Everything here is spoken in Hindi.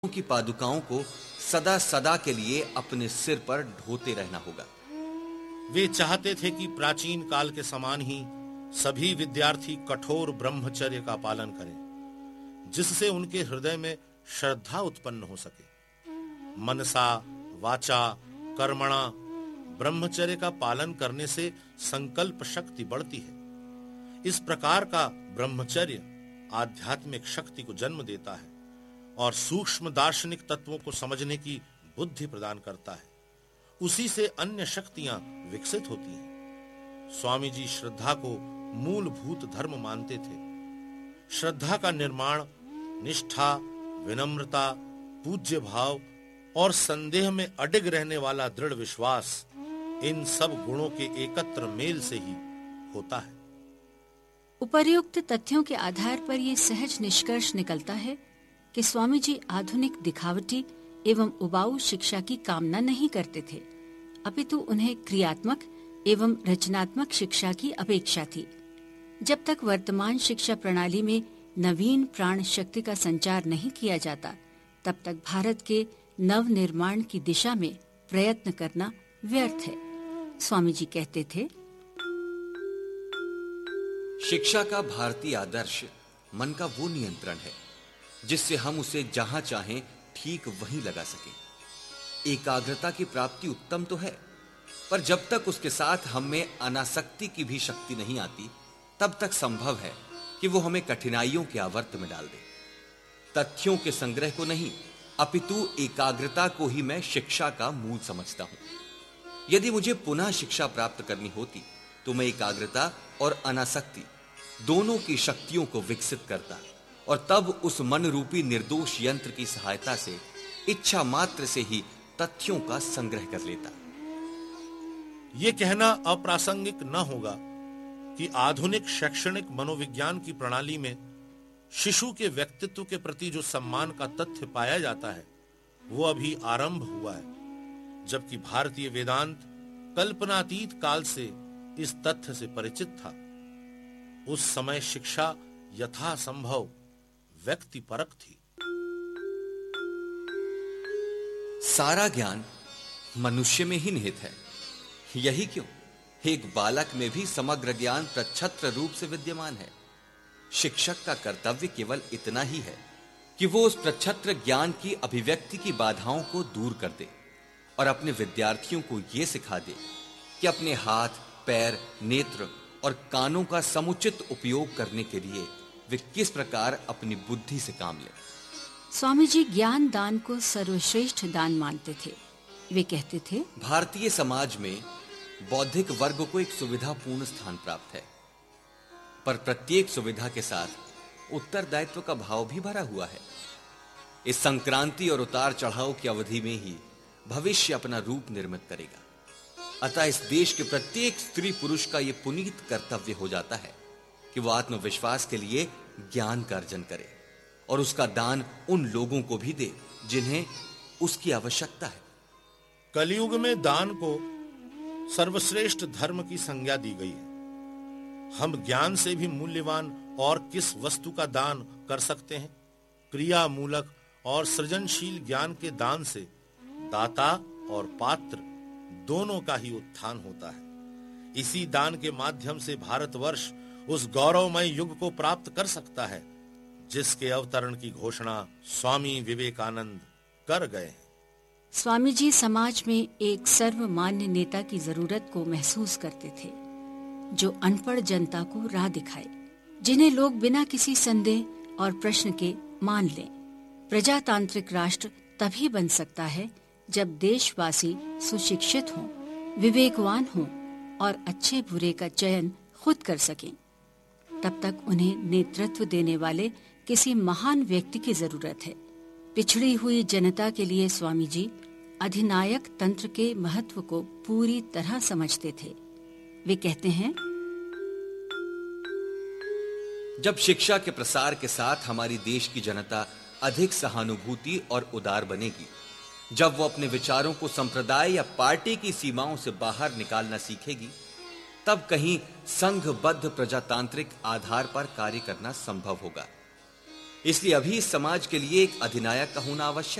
की पादुकाओं को सदा सदा के लिए अपने सिर पर ढोते रहना होगा। वे चाहते थे कि प्राचीन काल के समान ही सभी विद्यार्थी कठोर ब्रह्मचर्य का पालन करें, जिससे उनके हृदय में श्रद्धा उत्पन्न हो सके। मनसा वाचा कर्मणा ब्रह्मचर्य का पालन करने से संकल्प शक्ति बढ़ती है। इस प्रकार का ब्रह्मचर्य आध्यात्मिक शक्ति को जन्म देता है और सूक्ष्म दार्शनिक तत्वों को समझने की बुद्धि प्रदान करता है। उसी से अन्य शक्तियां विकसित होती हैं। स्वामी जी श्रद्धा को मूलभूत धर्म मानते थे। श्रद्धा का निर्माण निष्ठा, विनम्रता, पूज्य भाव और संदेह में अडिग रहने वाला दृढ़ विश्वास, इन सब गुणों के एकत्र मेल से ही होता है। उपर्युक्त तथ्यों के आधार पर यह सहज निष्कर्ष निकलता है कि स्वामी जी आधुनिक दिखावटी एवं उबाऊ शिक्षा की कामना नहीं करते थे, अपितु उन्हें क्रियात्मक एवं रचनात्मक शिक्षा की अपेक्षा थी। जब तक वर्तमान शिक्षा प्रणाली में नवीन प्राण शक्ति का संचार नहीं किया जाता, तब तक भारत के नव निर्माण की दिशा में प्रयत्न करना व्यर्थ है। स्वामी जी कहते थे, शिक्षा का भारतीय आदर्श मन का वो नियंत्रण है जिससे हम उसे जहां चाहें ठीक वहीं लगा सकें। एकाग्रता की प्राप्ति उत्तम तो है, पर जब तक उसके साथ हम में अनासक्ति की भी शक्ति नहीं आती, तब तक संभव है कि वो हमें कठिनाइयों के आवर्त में डाल दे। तथ्यों के संग्रह को नहीं, अपितु एकाग्रता को ही मैं शिक्षा का मूल समझता हूं। यदि मुझे पुनः शिक्षा प्राप्त करनी होती तो मैं एकाग्रता और अनासक्ति दोनों की शक्तियों को विकसित करता और तब उस मन रूपी निर्दोष यंत्र की सहायता से इच्छा मात्र से ही तथ्यों का संग्रह कर लेता। यह कहना अप्रासंगिक न होगा कि आधुनिक शैक्षणिक मनोविज्ञान की प्रणाली में शिशु के व्यक्तित्व के प्रति जो सम्मान का तथ्य पाया जाता है, वो अभी आरंभ हुआ है, जबकि भारतीय वेदांत कल्पनातीत काल से इस तथ्य से परिचित था। उस समय शिक्षा यथासंभव व्यक्तिपरक थी। सारा ज्ञान मनुष्य में ही निहित है। यही क्यों एक बालक में भी समग्र ज्ञान प्रच्छत्र रूप से विद्यमान है। शिक्षक का कर्तव्य केवल इतना ही है कि वो उस प्रच्छत्र ज्ञान की अभिव्यक्ति की बाधाओं को दूर कर दे और अपने विद्यार्थियों को यह सिखा दे कि अपने हाथ, पैर, नेत्र और कानों का समुचित उपयोग करने के लिए वे किस प्रकार अपनी बुद्धि से काम लें। स्वामी जी ज्ञान दान को सर्वश्रेष्ठ दान मानते थे। वे कहते थे, भारतीय समाज में बौद्धिक वर्ग को एक सुविधापूर्ण स्थान प्राप्त है, पर प्रत्येक सुविधा के साथ उत्तरदायित्व का भाव भी भरा हुआ है। इस संक्रांति और उतार चढ़ाव की अवधि में ही भविष्य अपना रूप निर्मित करेगा। अतः इस देश के प्रत्येक स्त्री पुरुष का यह पुनीत कर्तव्य हो जाता है कि वह आत्मविश्वास के लिए ज्ञान का अर्जन करे और उसका दान उन लोगों को भी दे जिन्हें उसकी आवश्यकता है। कलयुग में दान को सर्वश्रेष्ठ धर्म की संज्ञा दी गई है। हम ज्ञान से भी मूल्यवान और किस वस्तु का दान कर सकते हैं? क्रिया मूलक और सृजनशील ज्ञान के दान से दाता और पात्र दोनों का ही उत्थान होता है। इसी दान के माध्यम से भारतवर्ष उस गौरवमय युग को प्राप्त कर सकता है जिसके अवतरण की घोषणा स्वामी विवेकानंद कर गए हैं। स्वामी जी समाज में एक सर्वमान्य नेता की जरूरत को महसूस करते थे, जो अनपढ़ जनता को राह दिखाए, जिन्हें लोग बिना किसी संदेह और प्रश्न के मान लें। प्रजातांत्रिक राष्ट्र तभी बन सकता है जब देशवासी सुशिक्षित हों, विवेकवान हों और अच्छे बुरे का चयन खुद कर सकें। तब तक उन्हें नेतृत्व देने वाले किसी महान व्यक्ति की जरूरत है। पिछड़ी हुई जनता के लिए स्वामी जी अधिनायक तंत्र के महत्व को पूरी तरह समझते थे। वे कहते हैं, जब शिक्षा के प्रसार के साथ हमारी देश की जनता अधिक सहानुभूति और उदार बनेगी, जब वो अपने विचारों को संप्रदाय या पार्टी की सीमाओं से बाहर निकालना सीखेगी, तब कहीं संघबद्ध प्रजातांत्रिक आधार पर कार्य करना संभव होगा। इसलिए अभी इस समाज के लिए एक अधिनायक का होना आवश्यक